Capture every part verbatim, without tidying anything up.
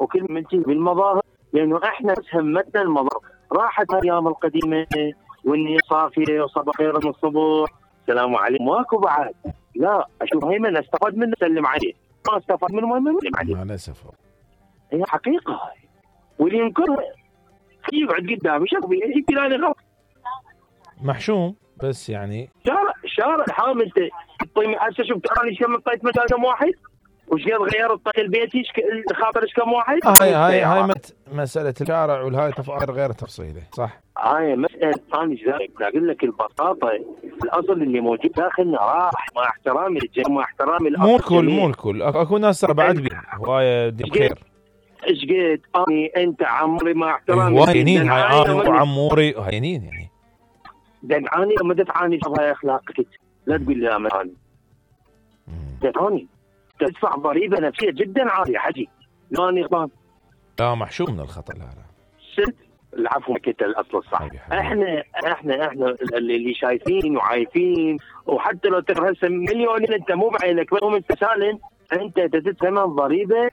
وكل من تجي بالمظاهر، لانه احنا همتنا المظاهر. راحت الايام القديمه والنية صافيه وصباح خير من الصبح السلام عليكم ماكو بعد. لا اشوف هيمن استفاد منه سلم عليه، ما استفاد منه ما سلم عليه. مع الاسف هي حقيقه هاي، واللي ينكرها يقعد قدامي شوفي يجي لاني غلط محشوم. بس يعني شارع شارع حرام. انت طيب هسه شوف انا كم طيت مكان كم واحد وش قد غيرت طيت البيت ايش خاطرش كم واحد. هاي هاي هاي مت مساله الشارع والهاي تفاعل غير تفصيله صح. هاي مساله ثاني ذلك اقول لك البساطه الاصل اللي موجود داخلنا راح مع احترامي للجميع مع احترامي الاصل. مو الكل مو الكل اكو ناس بعد بي هوايه بخير. ايش قد اني انت عمري مع احترامي هاينين هاي انا وعموري هاينين يعني دعاني لما تعاني هاي اخلاقك لا تقول لي انا دعاني تدفع ضريبه نفسيه جدا عاليه حجي. لا اني غلطان لا محشوم من الخطا. لا لا ست العفو كنت الاصل الصح. حبيبي حبيبي. احنا احنا احنا اللي شايفين وعايفين، وحتى لو تقرا هسه مليون انت مو بعينك وهم انت سالم انت تدفع ضريبه.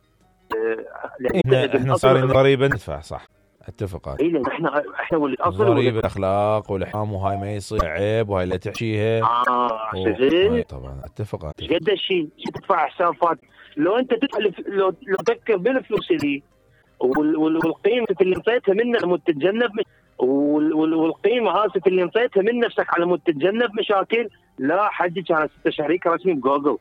احنا احنا صارين ضريبه ندفع صح اتفق. اي احنا احنا والاصل ضريبه الاخلاق والاحترام وهاي ما يصير عيب وهاي لا تحشيها. اه و... طبعا اتفق. قد الشيء تدفع حسابات لو انت تدفع لو لو تفكر بالفلوس دي والقيمه اللي انطيتها منها لما تتجنب والقيمه هاسه اللي انطيتها من نفسك على مود تتجنب مشاكل. لا حجي كانت شريك رسمي بجوجل.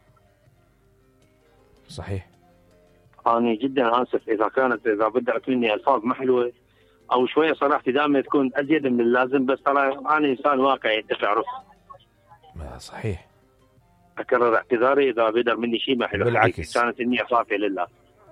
صحيح. انا جدا اسف اذا كانت اذا بدأت مني الفاظ ما حلوه او شويه صراحتي دائما تكون ازيد من اللازم، بس ترى انا انسان واقعي انت تعرف. صحيح. اكرر اعتذاري اذا بدأ مني شيء ما حلو. بالعكس كانت النية صافيه لله.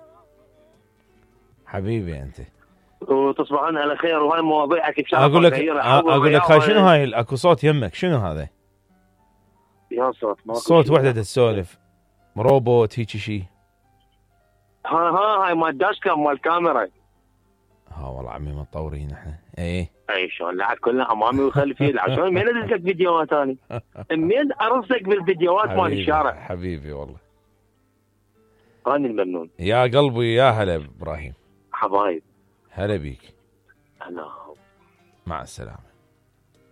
حبيبي انت وتصبحون على خير. وهاي مواضيعك بشكل اقول لك اقول لك هاي شنو هاي اكو صوت يمك شنو هذا؟ يا صوت صوت وحده تسولف روبوت هيك شيء. ها ها هاي مال داش كام مال كاميرا. ها والله عمي متطورين احنا. اي اي شلون لا كلها امامي وخلفي. عشان مين ادز لك فيديوهات ثاني مين ارصك بالفيديوهات مال الشارع. حبيبي والله انا الممنون يا قلبي. يا هلا ابراهيم حبايب. هلا بيك. هلا مع السلامه.